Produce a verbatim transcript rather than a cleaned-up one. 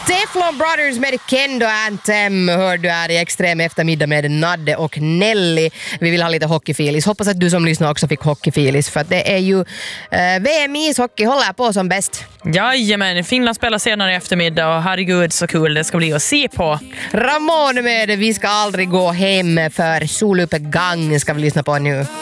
Teflon Brothers med Kendo Anthem hör du här i Extrem eftermiddag med Nadde och Nelly. Vi vill ha lite hockeyfilis. Hoppas att du som lyssnar också fick hockeyfilis, för att det är ju eh, V M i ishockey håller på som bäst. Jajamän, Finland spelar senare i eftermiddag och herregud så kul det ska bli att se på. Ramon med Vi ska aldrig gå hem för soluppgång ska vi lyssna på nu.